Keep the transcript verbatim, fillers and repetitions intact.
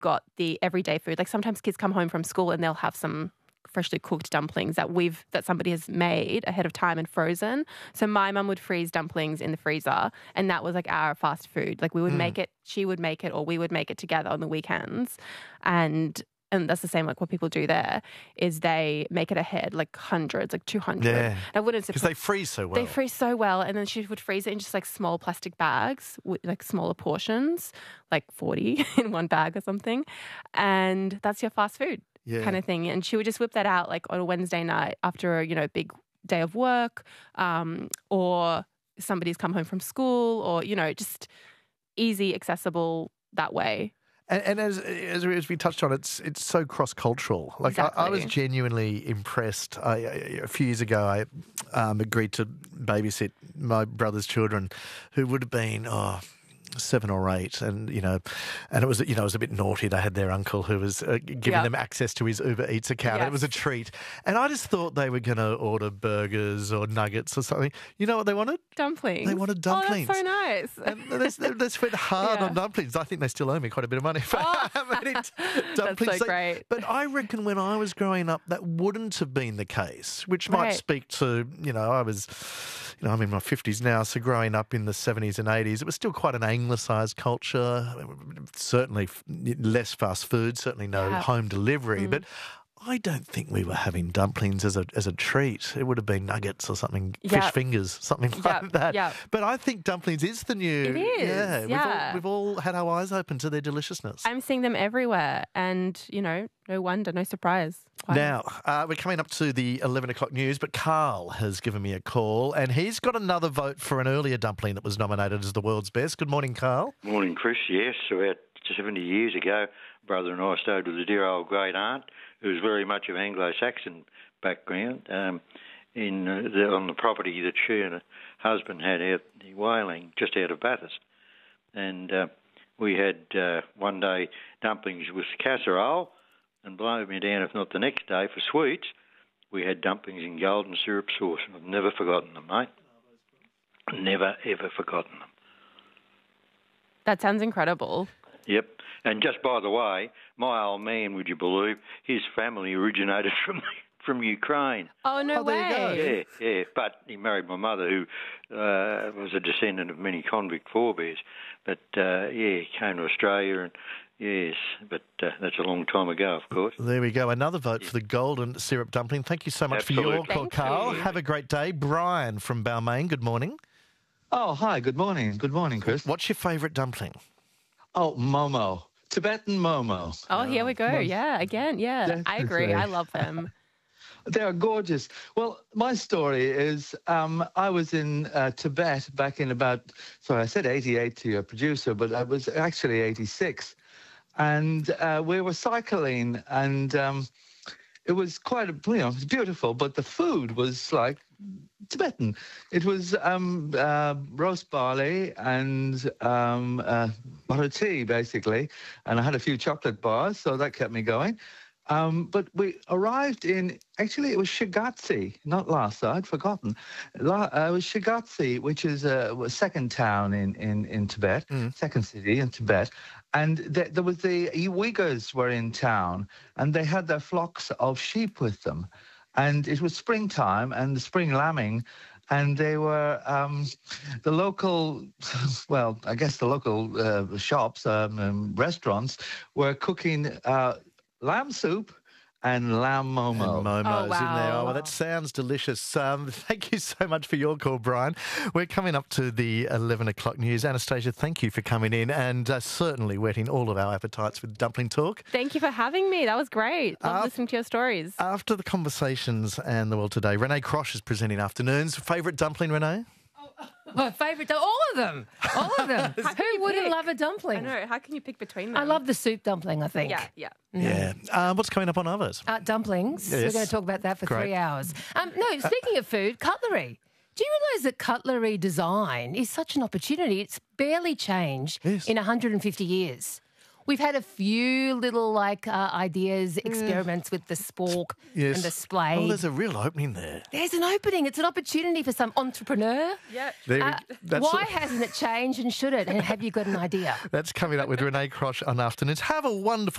got the everyday food. Like sometimes kids come home from school and they'll have some freshly cooked dumplings that we've that somebody has made ahead of time and frozen. So my mum would freeze dumplings in the freezer, and that was like our fast food. Like we would mm. make it, she would make it, or we would make it together on the weekends. And and that's the same like what people do there is they make it ahead, like hundreds, like two hundred. Yeah, I wouldn't because they freeze so well. They freeze so well, and then she would freeze it in just like small plastic bags, with like smaller portions, like forty in one bag or something, and that's your fast food. Yeah. Kind of thing. And she would just whip that out like on a Wednesday night after a, you know, big day of work, um, or somebody's come home from school, or, you know, just easy, accessible that way. And, and as, as as we touched on, it's it's so cross-cultural. Like exactly. I, I was genuinely impressed. I, a few years ago, I um, agreed to babysit my brother's children who would have been, oh, seven or eight, and you know, and it was you know it was a bit naughty. They had their uncle who was uh, giving yep. them access to his Uber Eats account. Yes. And it was a treat, and I just thought they were going to order burgers or nuggets or something. You know what they wanted? Dumplings. They wanted dumplings. Oh, that's so nice. And they, they spent hard yeah. on dumplings. I think they still owe me quite a bit of money for oh. having it. Dumplings. That's so great. But I reckon when I was growing up, that wouldn't have been the case, which might right. speak to you know I was, you know, I'm in my fifties now, so growing up in the seventies and eighties, it was still quite an anglicised culture, certainly less fast food, certainly no yeah. home delivery, mm. but I don't think we were having dumplings as a as a treat. It would have been nuggets or something, yep. fish fingers, something yep. like that. Yep. But I think dumplings is the new... It is, yeah. yeah. We've all, we've all had our eyes open to their deliciousness. I'm seeing them everywhere, and, you know, no wonder, no surprise. Why? Now, uh, we're coming up to the eleven o'clock news, but Carl has given me a call, and he's got another vote for an earlier dumpling that was nominated as the world's best. Good morning, Carl. Morning, Chris. Yes, about seventy years ago, brother and I stayed with a dear old great aunt who was very much of Anglo-Saxon background um, in uh, the, on the property that she and her husband had out the Whaling, just out of Bathurst. And uh, we had uh, one day dumplings with casserole, and blow me down if not the next day for sweets, we had dumplings in golden syrup sauce. I've never forgotten them, mate. Never, ever forgotten them. That sounds incredible. Yep. And just by the way, my old man, would you believe, his family originated from from Ukraine. Oh, no oh, there way. you go. Yeah, yeah. But he married my mother, who uh, was a descendant of many convict forebears. But, uh, yeah, he came to Australia and... Yes, but uh, that's a long time ago, of course. There we go. Another vote yeah. for the golden syrup dumpling. Thank you so much Absolutely. for your call, Thank Carl. you. Have a great day. Brian from Balmain, good morning. Oh, hi. Good morning. Good morning, Chris. What's your favourite dumpling? Oh, Momo. Tibetan Momo. Oh, here we go. Most Yeah, again. Yeah, definitely. I agree. I love them. They're gorgeous. Well, my story is um, I was in uh, Tibet back in about, sorry, I said eighty-eight to your producer, but I was actually eighty-six. And uh, we were cycling, and um, it was quite, a, you know, it was beautiful, but the food was like Tibetan. It was um, uh, roast barley and um, uh, butter tea, basically. And I had a few chocolate bars, so that kept me going. Um, but we arrived in, actually it was Shigatse, not Lhasa, I'd forgotten. La, uh, it was Shigatse, which is a, a second town in, in, in Tibet, mm. second city in Tibet. And th- there was the Uyghurs were in town, and they had their flocks of sheep with them. And it was springtime and the spring lambing, and they were, um, the local, well, I guess the local uh, shops, um, um, restaurants were cooking uh, lamb soup and lamb momo. And momos oh, wow. in there. Oh, well, that sounds delicious. Um, thank you so much for your call, Brian. We're coming up to the eleven o'clock news. Anastasia, thank you for coming in and uh, certainly whetting all of our appetites with dumpling talk. Thank you for having me. That was great. Love uh, listening to your stories. After the conversations and the world today, Renee Crosh is presenting afternoons. Favourite dumpling, Renee? My favourite, all of them, all of them. Who wouldn't pick? love a dumpling? I know. How can you pick between them? I love the soup dumpling, I think. Yeah, yeah. Yeah. Uh, what's coming up on others? Uh, dumplings. Yes. We're going to talk about that for Great. three hours. Um, no, speaking of food, cutlery. Do you realise that cutlery design is such an opportunity? It's barely changed Yes. in one hundred fifty years. We've had a few little like uh, ideas, experiments with the spork Yes. and the splay. Oh, there's a real opening there. There's an opening. It's an opportunity for some entrepreneur. Yep. There, Uh, that's, why hasn't it changed and should it? And have you got an idea? that's coming up with Renee Crosh on Afternoons. Have a wonderful